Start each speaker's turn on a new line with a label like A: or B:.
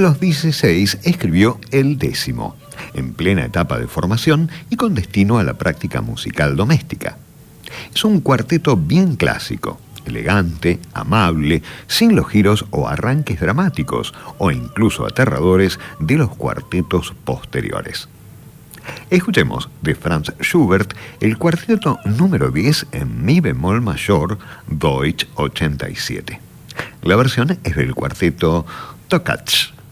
A: los 16 escribió el 10º, en plena etapa de formación y con destino a la práctica musical doméstica. Es un cuarteto bien clásico, elegante, amable, sin los giros o arranques dramáticos o incluso aterradores de los cuartetos posteriores. Escuchemos de Franz Schubert el cuarteto número 10 en mi bemol mayor, Deutsch 87. La versión es del cuarteto Tokacs.